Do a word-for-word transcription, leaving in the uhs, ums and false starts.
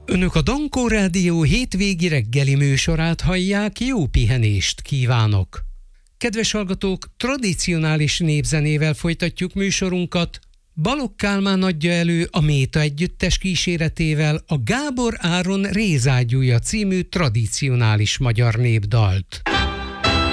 Önök a Dankó Rádió hétvégi reggeli műsorát hallják, jó pihenést kívánok! Kedves hallgatók, tradicionális népzenével folytatjuk műsorunkat. Balogh Kálmán adja elő a Méta együttes kíséretével a Gábor Áron Rézágyúja című tradicionális magyar népdalt.